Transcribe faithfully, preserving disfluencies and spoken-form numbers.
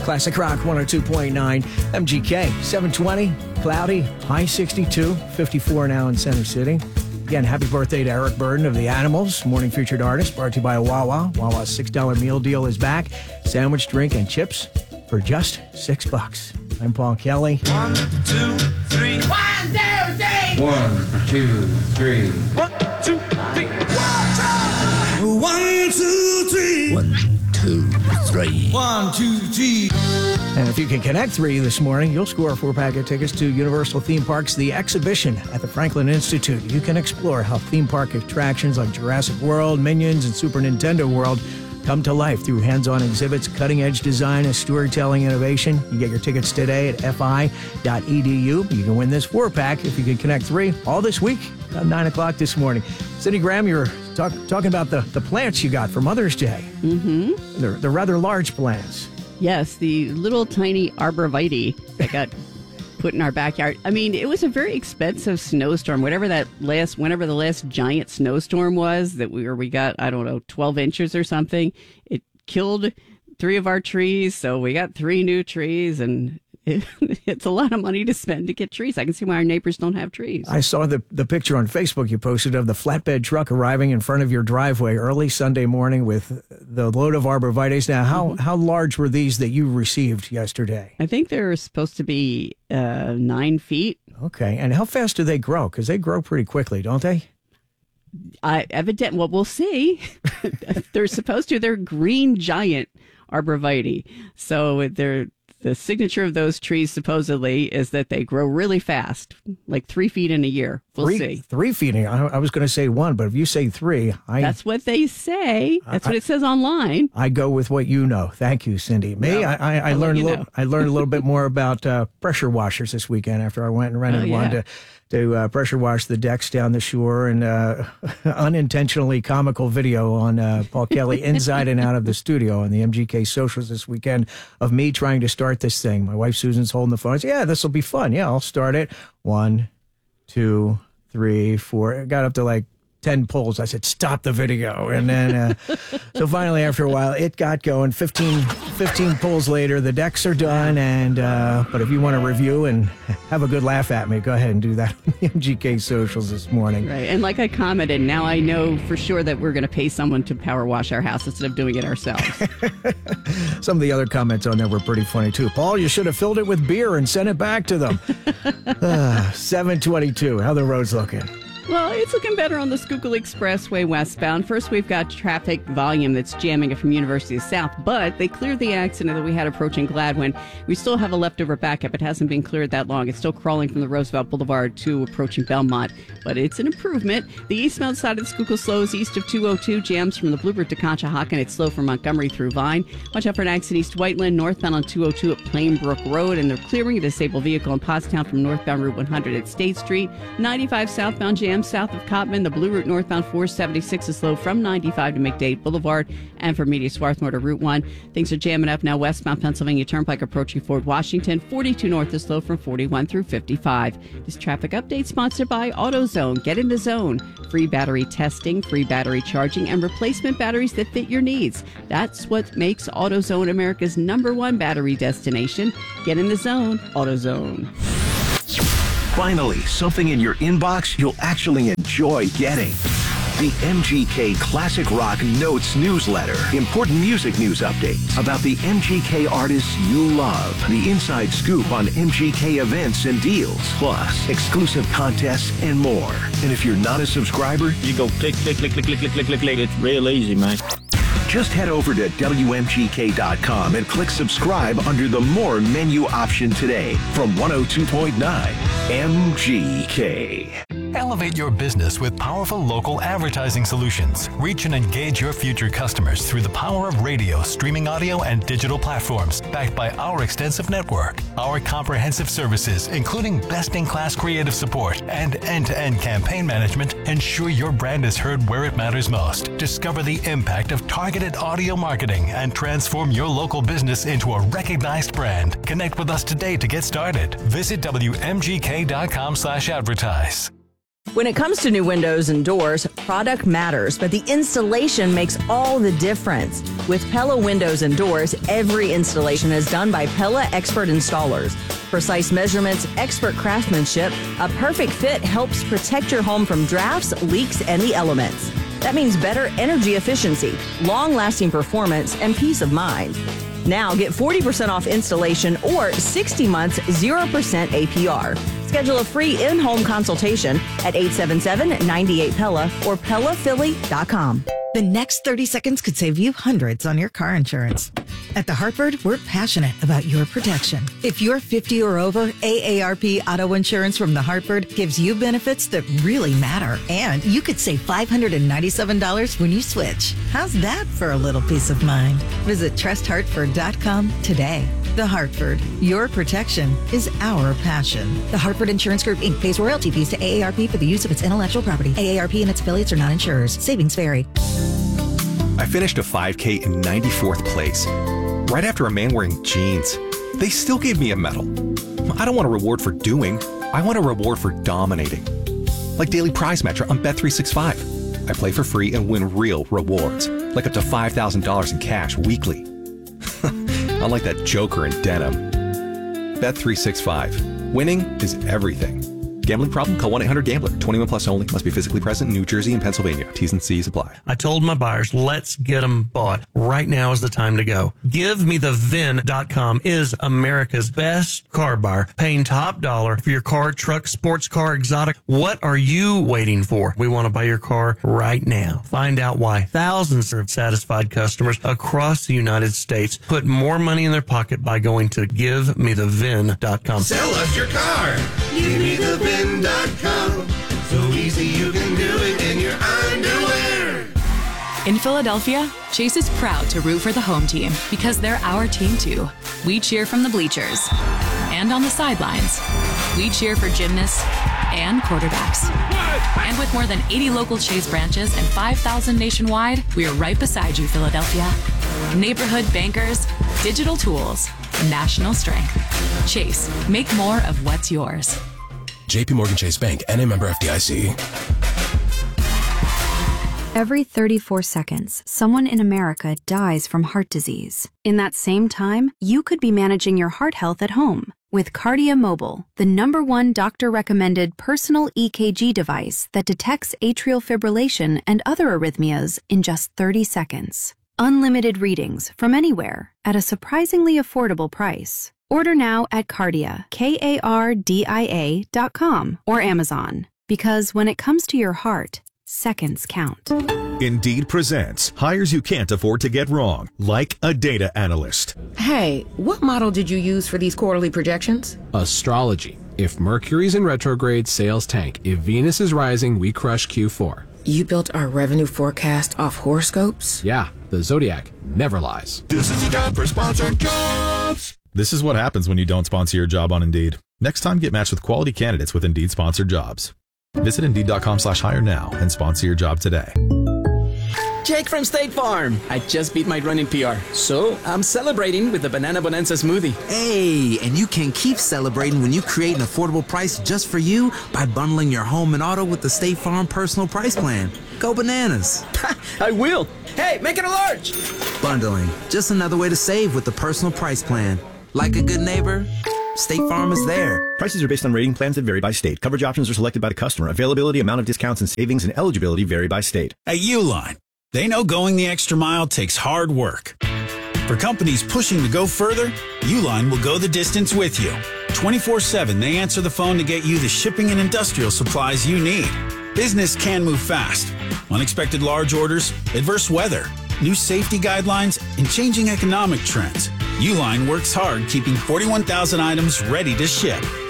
Classic Rock one oh two point nine. M G K, seven twenty, cloudy, high sixty-two, fifty-four now in Center City. Again, happy birthday to Eric Burden of the Animals, morning featured artist, brought to you by Wawa. Wawa's six dollar meal deal is back. Sandwich, drink, and chips for just six bucks. I'm Paul Kelly. One, two, three. One, two, three. One, two, three. One, two, three. One, two, three. One, two, three. One, two, three. And if you can connect three this morning, you'll score a four-pack of tickets to Universal Theme Parks, The Exhibition at the Franklin Institute. You can explore how theme park attractions like Jurassic World, Minions, and Super Nintendo World come to life through hands-on exhibits, cutting-edge design, and storytelling innovation. You get your tickets today at f i dot e d u. You can win this four-pack if you can connect three all this week at nine o'clock this morning. Cindy Graham, you're talk, talking about the, the plants you got for Mother's Day. Mm-hmm. They're, they're rather large plants. Yes, the little tiny arborvitae that got put in our backyard. I mean, it was a very expensive snowstorm. Whatever that last, whenever the last giant snowstorm was that we, or we got, I don't know, twelve inches or something. It killed three of our trees, so we got three new trees, and it, it's a lot of money to spend to get trees. I can see why our neighbors don't have trees. I saw the, the picture on Facebook you posted of the flatbed truck arriving in front of your driveway early Sunday morning with the load of arborvitaes. Now, how, mm-hmm. how large were these that you received yesterday? I think they're supposed to be uh, nine feet. Okay. And how fast do they grow? Because they grow pretty quickly, don't they? I evident. Well, we'll see. They're supposed to. They're green giant arborvitae. So they're the signature of those trees supposedly is that they grow really fast, like three feet in a year. We'll three, see. Three feet. I, I was going to say one, but if you say three, I. That's what they say. That's I, what it says online. I go with what you know. Thank you, Cindy. Me, well, I, I, I learned a little. Know. I learned a little bit more about uh, pressure washers this weekend after I went and rented oh, yeah. one to. to uh, pressure wash the decks down the shore, and uh, unintentionally comical video on uh, Paul Kelly inside and out of the studio on the M G K socials this weekend of me trying to start this thing. My wife Susan's holding the phone. I said, yeah, this will be fun. Yeah, I'll start it. One, two, three, four. It got up to like ten pulls. I said, stop the video. And then, uh, so finally, after a while, it got going. fifteen, fifteen pulls later, the decks are done. And, uh, but if you want to review and have a good laugh at me, go ahead and do that on the M G K socials this morning. Right. And like I commented, now I know for sure that we're going to pay someone to power wash our house instead of doing it ourselves. Some of the other comments on there were pretty funny, too. Paul, you should have filled it with beer and sent it back to them. uh, seven twenty-two. How the roads looking? Well, it's looking better on the Schuylkill Expressway westbound. First, we've got traffic volume that's jamming it from University South, but they cleared the accident that we had approaching Gladwin. We still have a leftover backup. It hasn't been cleared that long. It's still crawling from the Roosevelt Boulevard to approaching Belmont, but it's an improvement. The eastbound side of the Schuylkill slows east of two oh two, jams from the Bluebird to Conshohocken. It's slow from Montgomery through Vine. Watch out for an accident east Whiteland, northbound on two oh two at Plainbrook Road, and they're clearing a disabled vehicle in Pottstown from northbound Route one hundred at State Street. ninety-five southbound jam south of Cottman. The Blue Route northbound four seventy-six is slow from ninety-five to McDade Boulevard and from Media Swarthmore to Route one. Things are jamming up now westbound Pennsylvania Turnpike approaching Fort Washington. forty-two north is slow from forty-one through fifty-five. This traffic update sponsored by AutoZone. Get in the zone. Free battery testing, free battery charging, and replacement batteries that fit your needs. That's what makes AutoZone America's number one battery destination. Get in the zone. AutoZone. Finally, something in your inbox you'll actually enjoy getting. The M G K Classic Rock Notes newsletter. Important music news updates about the M G K artists you love. The inside scoop on M G K events and deals. Plus, exclusive contests and more. And if you're not a subscriber, you go click, click, click, click, click, click, click, click, click. It's real easy, man. Just head over to W M G K dot com and click subscribe under the More menu option today from one oh two point nine M G K. Elevate your business with powerful local advertising solutions. Reach and engage your future customers through the power of radio, streaming audio, and digital platforms, backed by our extensive network. Our comprehensive services, including best-in-class creative support and end-to-end campaign management, ensure your brand is heard where it matters most. Discover the impact of targeted audio marketing and transform your local business into a recognized brand. Connect with us today to get started. Visit W M G K dot com slash advertise. When it comes to new windows and doors, product matters, but the installation makes all the difference. With Pella Windows and Doors, every installation is done by Pella expert installers. Precise measurements, expert craftsmanship, a perfect fit helps protect your home from drafts, leaks, and the elements. That means better energy efficiency, long-lasting performance, and peace of mind. Now get forty percent off installation or sixty months, zero percent A P R. Schedule a free in-home consultation at eight seven seven, nine eight, P E L L A or Pella Philly dot com. The next thirty seconds could save you hundreds on your car insurance. At The Hartford, we're passionate about your protection. If you're fifty or over, A A R P Auto Insurance from The Hartford gives you benefits that really matter. And you could save five hundred ninety-seven dollars when you switch. How's that for a little peace of mind? Visit trust hartford dot com today. The Hartford, your protection is our passion. The Hartford Insurance Group, Incorporated pays royalty fees to A A R P for the use of its intellectual property. A A R P and its affiliates are not insurers. Savings vary. I finished a five K in ninety-fourth place, right after a man wearing jeans. They still gave me a medal. I don't want a reward for doing. I want a reward for dominating. Like Daily Prize Matcher on Bet three sixty-five. I play for free and win real rewards, like up to five thousand dollars in cash weekly. Unlike that joker in denim. Bet three sixty-five. Winning is everything. Gambling problem? Call one eight hundred gambler. twenty-one plus only. Must be physically present in New Jersey and Pennsylvania. T's and C's apply. I told my buyers, let's get them bought. Right now is the time to go. Give Me The V I N dot com is America's best car buyer, paying top dollar for your car, truck, sports car, exotic. What are you waiting for? We want to buy your car right now. Find out why thousands of satisfied customers across the United States put more money in their pocket by going to Give Me The V I N dot com. Sell us your car. Give me the V I N dot com. So easy you can do it in your underwear. In Philadelphia, Chase is proud to root for the home team because they're our team too. We cheer from the bleachers and on the sidelines. We cheer for gymnasts and quarterbacks. And with more than eighty local Chase branches and five thousand nationwide, we are right beside you, Philadelphia. Neighborhood bankers, digital tools, national strength. Chase, make more of what's yours. J P Morgan Chase Bank, N A member F D I C. Every thirty-four seconds, someone in America dies from heart disease. In that same time, you could be managing your heart health at home with Kardia Mobile, the number one doctor-recommended personal E K G device that detects atrial fibrillation and other arrhythmias in just thirty seconds. Unlimited readings from anywhere at a surprisingly affordable price. Order now at Kardia, K A R D I A dot com or Amazon. Because when it comes to your heart, seconds count. Indeed presents hires you can't afford to get wrong, like a data analyst. Hey, what model did you use for these quarterly projections? Astrology. If Mercury's in retrograde, sales tank. If Venus is rising, we crush Q four. You built our revenue forecast off horoscopes? Yeah, the Zodiac never lies. This is a job for sponsored jobs. This is what happens when you don't sponsor your job on Indeed. Next time, get matched with quality candidates with Indeed sponsored jobs. Visit Indeed.com slash hire now and sponsor your job today. Jake from State Farm. I just beat my running P R, so I'm celebrating with the Banana Bonanza smoothie. Hey, and you can keep celebrating when you create an affordable price just for you by bundling your home and auto with the State Farm Personal Price Plan. Go bananas. I will. Hey, make it a large. Bundling, just another way to save with the Personal Price Plan. Like a good neighbor, State Farm is there. Prices are based on rating plans that vary by state. Coverage options are selected by the customer. Availability, amount of discounts and savings, and eligibility vary by state. At Uline, they know going the extra mile takes hard work. For companies pushing to go further, Uline will go the distance with you. twenty-four seven, they answer the phone to get you the shipping and industrial supplies you need. Business can move fast. Unexpected large orders, adverse weather, new safety guidelines, and changing economic trends. Uline works hard keeping forty-one thousand items ready to ship.